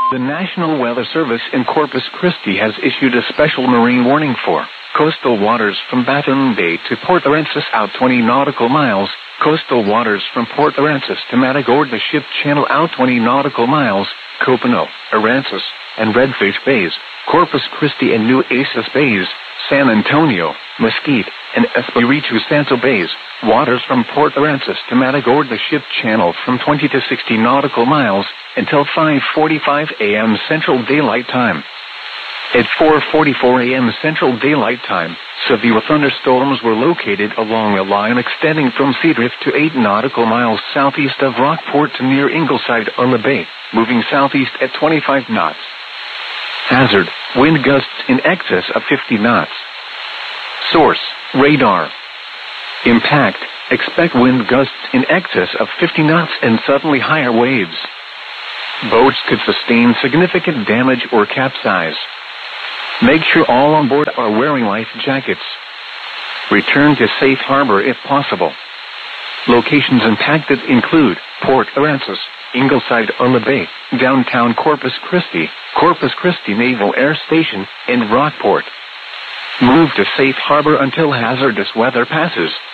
The National Weather Service in Corpus Christi has issued a special marine warning for coastal waters from Baffin Bay to Port Aransas out 20 nautical miles, coastal waters from Port Aransas to Matagorda Ship Channel out 20 nautical miles, Copano, Aransas, and Redfish Bays, Corpus Christi and New Aces Bays, San Antonio, Mesquite, and Espiritu Santo Bays, waters from Port Aransas to Matagorda Ship Channel from 20 to 60 nautical miles, until 5:45 a.m. Central Daylight Time. At 4:44 a.m. Central Daylight Time, severe thunderstorms were located along a line extending from Seadrift to 8 nautical miles southeast of Rockport to near Ingleside on the bay, moving southeast at 25 knots. Hazard, wind gusts in excess of 50 knots. Source, radar. Impact, expect wind gusts in excess of 50 knots and suddenly higher waves. Boats could sustain significant damage or capsize. Make sure all on board are wearing life jackets. Return to safe harbor if possible. Locations impacted include Port Aransas, Ingleside on the Bay, downtown Corpus Christi Naval Air Station, and Rockport. Move to safe harbor until hazardous weather passes.